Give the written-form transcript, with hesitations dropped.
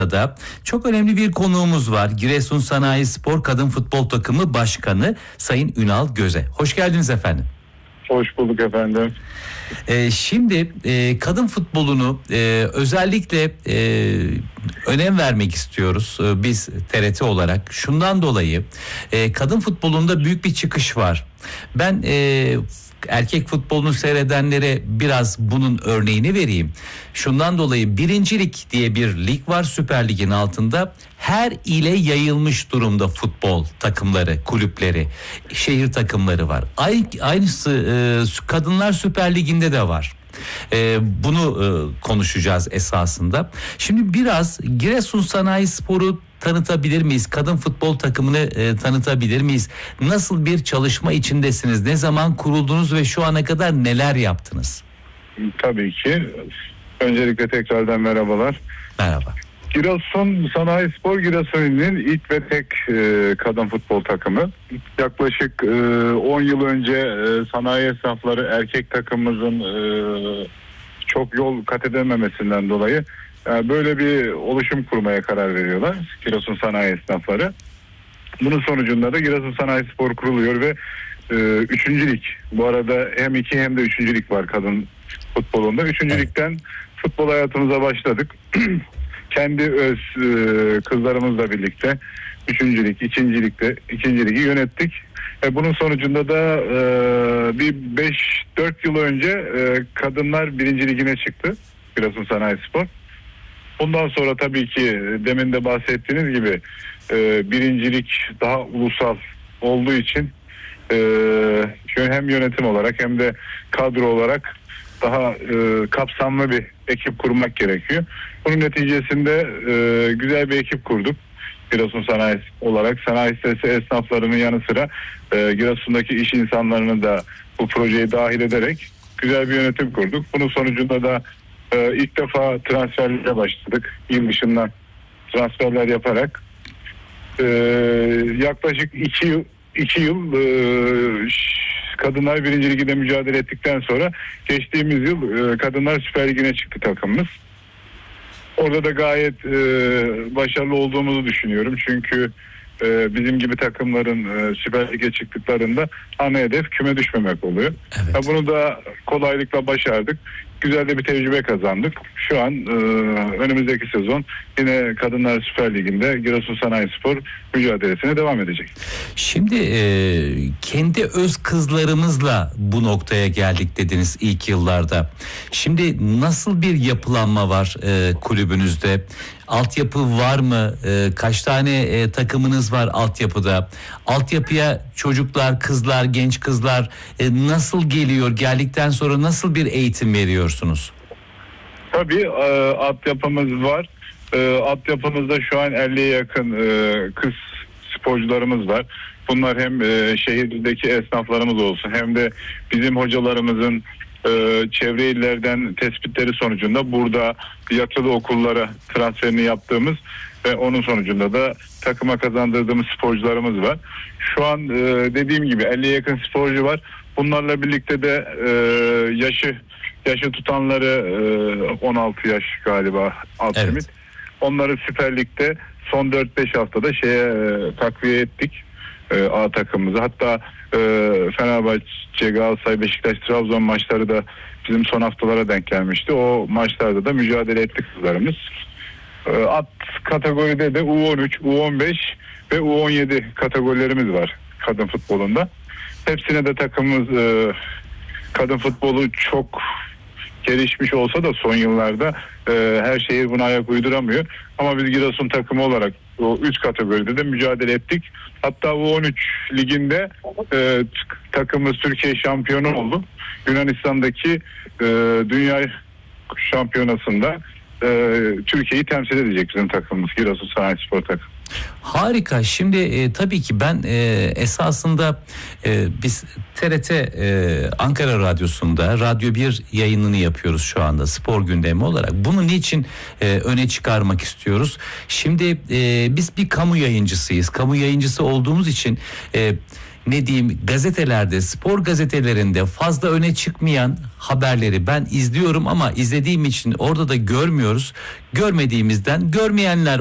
da çok önemli bir konuğumuz var. Giresun Sanayi Spor Kadın Futbol Takımı Başkanı Sayın Ünal Göze. Hoş geldiniz efendim. Hoş bulduk efendim. Şimdi kadın futbolunu özellikle önem vermek istiyoruz biz TRT olarak. Şundan dolayı kadın futbolunda büyük bir çıkış var. Ben erkek futbolunu seyredenlere biraz bunun örneğini vereyim. Şundan dolayı Birincilik diye bir lig var, Süper Lig'in altında. Her ile yayılmış durumda futbol takımları, kulüpleri, şehir takımları var. Aynısı Kadınlar Süper Ligi'nde de var. Bunu konuşacağız esasında. Şimdi biraz Giresun Sanayi Spor'u tanıtabilir miyiz? Kadın futbol takımını tanıtabilir miyiz? Nasıl bir çalışma içindesiniz? Ne zaman kuruldunuz ve şu ana kadar neler yaptınız? Tabii ki. Öncelikle tekrardan merhabalar. Merhaba. Giresun Sanayi Spor, Giresun'un ilk ve tek kadın futbol takımı. Yaklaşık 10 yıl önce sanayi esnafları erkek takımımızın çok yol kat edememesinden dolayı böyle bir oluşum kurmaya karar veriyorlar Giresun Sanayi esnafları. Bunun sonucunda da Giresun Sanayi Spor kuruluyor ve 3. lig. Bu arada hem 2 hem de 3. lig var kadın futbolunda. 3. ligden futbol hayatımıza başladık. Kendi öz kızlarımızla birlikte 3. lig, 2. ligi yönettik. Bunun sonucunda da bir 5-4 yıl önce kadınlar 1. ligine çıktı Giresun Sanayi Spor. Bundan sonra tabii ki demin de bahsettiğiniz gibi 1. lig daha ulusal olduğu için hem yönetim olarak hem de kadro olarak daha kapsamlı bir ekip kurmak gerekiyor. Bunun neticesinde güzel bir ekip kurduk. Giresun Sanayi olarak sanayi sitesi esnaflarının yanı sıra Giresun'daki iş insanlarını da bu projeye dahil ederek güzel bir yönetim kurduk. Bunun sonucunda da ilk defa transferlere başladık. Yıl dışından transferler yaparak yaklaşık 2 yıl kadınlar 1. ligde mücadele ettikten sonra geçtiğimiz yıl kadınlar Süper Ligi'ne çıktı takımımız. Orada da gayet başarılı olduğumuzu düşünüyorum. Çünkü bizim gibi takımların Süper Lig'e çıktıklarında ana hedef küme düşmemek oluyor. Evet. Bunu da kolaylıkla başardık. Güzel de bir tecrübe kazandık. Şu an önümüzdeki sezon yine Kadınlar Süper Ligi'nde Giresun Sanayi Spor mücadelesine devam edecek. Şimdi kendi öz kızlarımızla bu noktaya geldik dediniz ilk yıllarda. Şimdi nasıl bir yapılanma var kulübünüzde? Altyapı var mı? Kaç tane takımınız var altyapıda? Altyapıya çocuklar, kızlar, genç kızlar nasıl geliyor? Geldikten sonra nasıl bir eğitim veriyorsunuz? Tabii altyapımız var. Altyapımızda şu an 50'ye yakın kız sporcularımız var. Bunlar hem şehirdeki esnaflarımız olsun hem de bizim hocalarımızın çevre illerden tespitleri sonucunda burada yatılı okullara transferini yaptığımız ve onun sonucunda da takıma kazandırdığımız sporcularımız var. Şu an dediğim gibi 50'ye yakın sporcu var. Bunlarla birlikte de yaşı tutanları 16 yaş galiba alt limit. Onları Süper Lig'de son 4-5 haftada takviye ettik A takımımıza. Hatta Fenerbahçe, Galatasaray, Beşiktaş, Trabzon maçları da bizim son haftalara denk gelmişti. O maçlarda da mücadele ettik kızlarımız. At kategoride de U13, U15 ve U17 kategorilerimiz var kadın futbolunda. Hepsine de takımımız kadın futbolu çok gelişmiş olsa da son yıllarda her şehir buna ayak uyduramıyor. Ama biz Giresun takımı olarak o 3 kategoride de mücadele ettik. Hatta U13 liginde takımımız Türkiye şampiyonu oldu. Yunanistan'daki dünya şampiyonasında Türkiye'yi temsil edecek bizim takımımız Giresun Sanayi Spor takımı. Harika. Şimdi tabii ki ben esasında biz TRT Ankara Radyosu'nda Radyo 1 yayınını yapıyoruz şu anda spor gündemi olarak. Bunu niçin öne çıkarmak istiyoruz? Şimdi biz bir kamu yayıncısıyız. Kamu yayıncısı olduğumuz için ne diyeyim, gazetelerde, spor gazetelerinde fazla öne çıkmayan haberleri ben izliyorum ama izlediğim için orada da görmüyoruz. Görmediğimizden görmeyenler